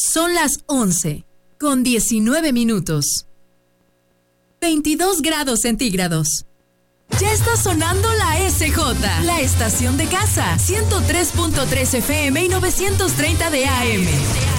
Son las 11:19. 22 grados centígrados. Ya está sonando la SJ, la estación de casa, 103.3 FM y 930 de AM.